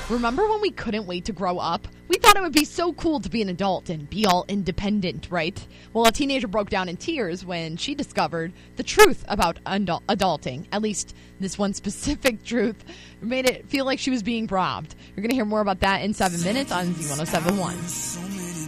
Remember when we couldn't wait to grow up? We thought it would be so cool to be an adult and be all independent, right? Well, a teenager broke down in tears when she discovered the truth about adulting. At least this one specific truth made it feel like she was being robbed. You're going to hear more about that in 7 minutes on Z1071.